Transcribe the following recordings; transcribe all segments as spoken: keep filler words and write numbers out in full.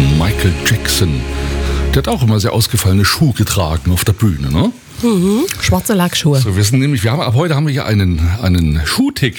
Michael Jackson. Der hat auch immer sehr ausgefallene Schuhe getragen auf der Bühne, ne? Mhm. Schwarze Lackschuhe. So, wir sind nämlich, wir haben, ab heute haben wir hier einen, einen Schuhtick.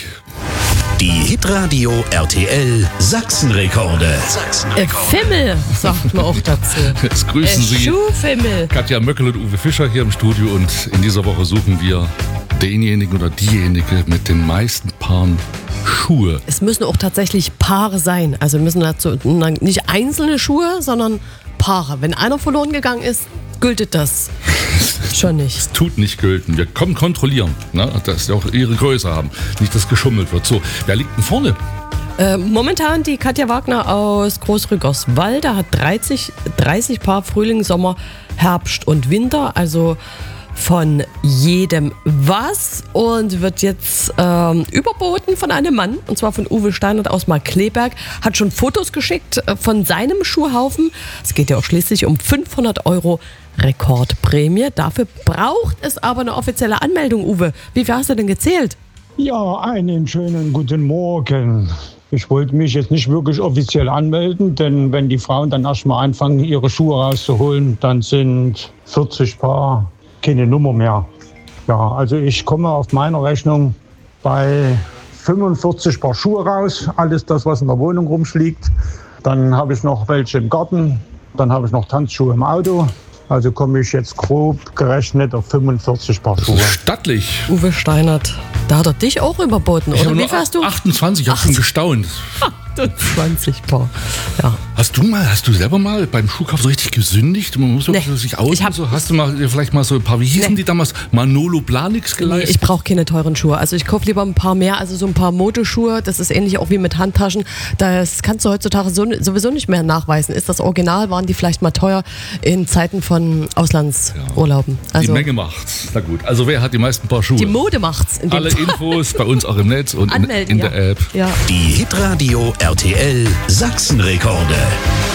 Die Hitradio R T L Sachsenrekorde. Äh, Fimmel, sagt man auch dazu. Jetzt grüßen Äh, Sie Schuhfimmel. Katja Möckel und Uwe Fischer hier im Studio und in dieser Woche suchen wir denjenigen oder diejenige mit den meisten Paaren Schuhe. Es müssen auch tatsächlich Paare sein. Also müssen dazu nicht einzelne Schuhe, sondern Paare. Wenn einer verloren gegangen ist, gültet das schon nicht. Es tut nicht gelten. Wir kommen kontrollieren, ne? Dass sie auch ihre Größe haben. Nicht, dass geschummelt wird. So, wer liegt denn vorne? Äh, momentan die Katja Wagner aus Großrückerswalde hat dreißig, dreißig Paar Frühling, Sommer, Herbst und Winter. Also von jedem was und wird jetzt ähm, überboten von einem Mann, und zwar von Uwe Steinert aus Markkleeberg, hat schon Fotos geschickt äh, von seinem Schuhhaufen. Es geht ja auch schließlich um fünfhundert Euro Rekordprämie. Dafür braucht es aber eine offizielle Anmeldung, Uwe. Wie viel hast du denn gezählt? Ja, einen schönen guten Morgen. Ich wollte mich jetzt nicht wirklich offiziell anmelden, denn wenn die Frauen dann erstmal anfangen, ihre Schuhe rauszuholen, dann sind vierzig Paar keine Nummer mehr. Ja, also ich komme auf meiner Rechnung bei fünfundvierzig Paar Schuhe raus. Alles das, was in der Wohnung rumschliegt. Dann habe ich noch welche im Garten. Dann habe ich noch Tanzschuhe im Auto. Also komme ich jetzt grob gerechnet auf fünfundvierzig Paar Schuhe. Stattlich. Uwe Steinert, da hat er dich auch überboten, Ich oder? habe Wie nur viel hast du? achtundzwanzig, ich habe schon gestaunt. achtundzwanzig Paar. Ja. Hast du mal, hast du selber mal beim Schuhkauf so richtig gesündigt? Man muss Nee. sich aus. Ich hab- so. Hast du mal dir vielleicht mal so ein paar, wie hießen Nee. die damals? Manolo Blahniks Nee, geleistet? ich brauche keine teuren Schuhe. Also ich kaufe lieber ein paar mehr, also so ein paar Modeschuhe. Das ist ähnlich auch wie mit Handtaschen. Das kannst du heutzutage so, sowieso nicht mehr nachweisen. Ist das Original? Waren die vielleicht mal teuer in Zeiten von Auslandsurlauben? die Also Menge macht's. Na gut, also wer hat die meisten Paar Schuhe? die Mode macht's. In dem Alle Fall. Infos bei uns auch im Netz und in, Anmelden, in ja. der App. Ja. Die Hitradio R T L Sachsenrekorde.